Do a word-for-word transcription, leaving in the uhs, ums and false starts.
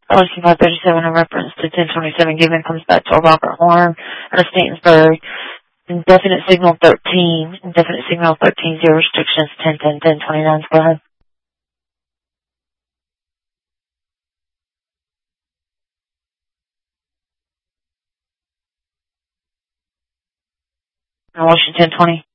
Policy five thirty-seven in reference to ten twenty-seven given comes back to Rocker Horn out of Statonsburg. Indefinite signal thirteen. Indefinite signal thirteen, zero restrictions, ten ten ten twenty-nine. Go ahead. Washington twenty.